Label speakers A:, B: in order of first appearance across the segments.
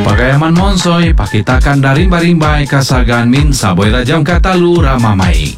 A: Pagayaman monsoy, pakitakan dari rimbai kasagan min saboy rajam katalu ramamai.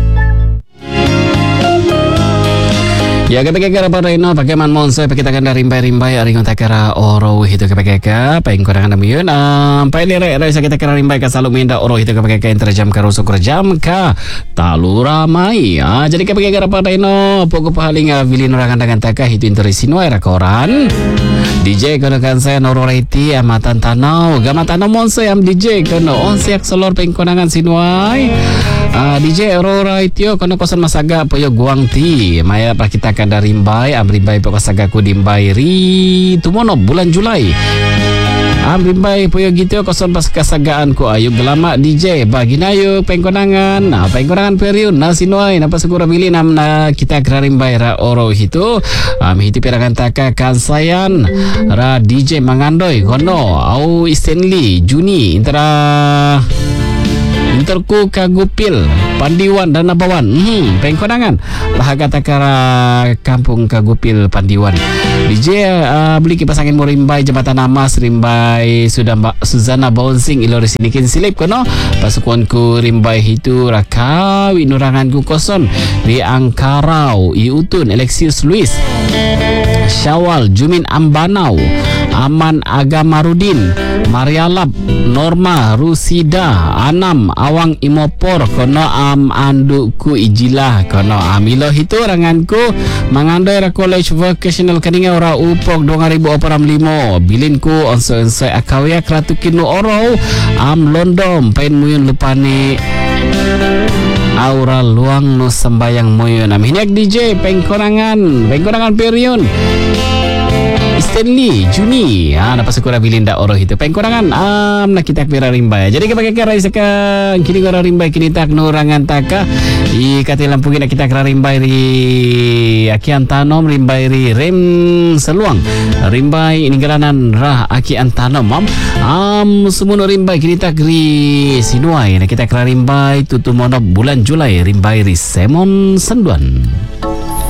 B: Ya kepekeka pada ino pagayaman monsoy pakitakan dari rimbai aringon takara oro hito kepekeka paing kurangan namiyun pai lere sa kita kara rimbai ka salu minda oro hito kepekeka interjam ka rusuk rejam ka talu ramai. Jadi kepekeka pada ino poko pahaling vilin orangan dengan taka hito interesino era koran DJ kono kan saya noro reti amatan tanau gamatan monsoy am DJ kono on siak solor paing kurangan sinuai DJ Aurora itio kono kosan masaga poyo guang ti maya prakitakan dari rimbai amrimbai pakasaga ku dimbai ri tumono bulan Julai amrimbai poyo gitu kosan pas kasagaan ku ayu gelama DJ bagi nayo pengkonangan pengkonangan period na sinuai napa segura bili nam na kita rimbai ra oro hitu hiti pirangan taka kansayan ra DJ mangandoi kono au Stanley Juni intera Interku Kagupil Pandiwan dan Nabawan pengkonangan lahaga takara kampung Kagupil Pandiwan DJ beli kipas angin Morimbai Jambatan Amas Rimbai sudah Suzana Bouncing Ilori Sinikin Silip kono pasukonku Rimbai hitu raka winuranganku koson di Angkarau Iutun Alexius Luis Syawal Jumin Ambanau Aman Agamarudin Marialap Norma Rusida Anam Awang Imopor kono anduku ijilah kono amilo hitu ranganku mangandoi ra college vocational kaninga ora upok 2045 bilinku onso akawya kratukinu oro londom pain muyun lupane aura luang no sembayang muyun amhinek DJ pengkorangan perion Stanley Juni napa sekura bilinda oro itu pengkorangan nak kita kira rimbai jadi kepake saka kini ora rimbai kini tak nurangan taka I kate lampungin kita kira rimbai ri akian tanom rimbai ri rem seluang rimbai iningaranan rah akian tanom sumuno rimbai kini tak ri sinuai nak kita kira rimbai tutumono bulan Julai rimbai ri Semon Senduan.